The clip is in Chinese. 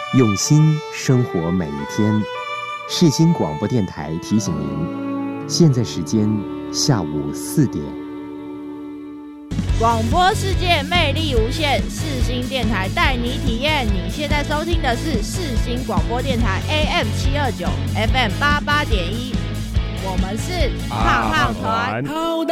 用心生活每一天。世新广播电台提醒您，现在时间下午4点。 广播世界魅力无限，世新电台带你体验。你现在收听的是世新广播电台 AM729 FM88.1，我们是胖胖团。